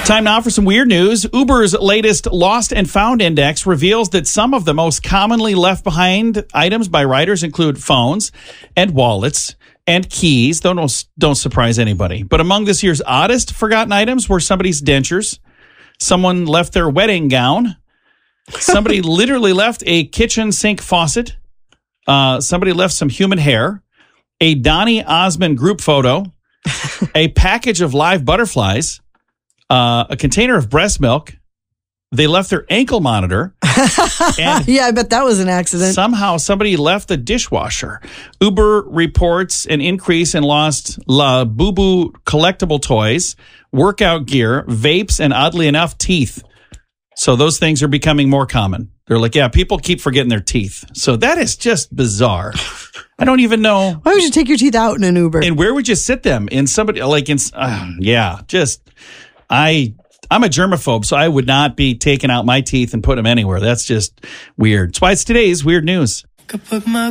Time now for some weird news. Uber's latest Lost and Found Index reveals that some of the most commonly left behind items by riders include phones and wallets and keys. Don't surprise anybody. But among this year's oddest forgotten items were somebody's dentures. Someone left their wedding gown. Somebody literally left a kitchen sink faucet. Somebody left some human hair. A Donny Osmond group photo. A package of live butterflies. A container of breast milk. They left their ankle monitor. And yeah, I bet that was an accident. somehow somebody left the dishwasher. Uber reports an increase in lost La Boo Boo collectible toys, workout gear, vapes, and oddly enough, teeth. So those things are becoming more common. They're like, yeah, people keep forgetting their teeth. So that is just bizarre. I don't even know. Why would you take your teeth out in an Uber? And where would you sit them? In somebody, like, I'm a germaphobe, so I would not be taking out my teeth and putting them anywhere. That's just weird. That's why it's today's weird news.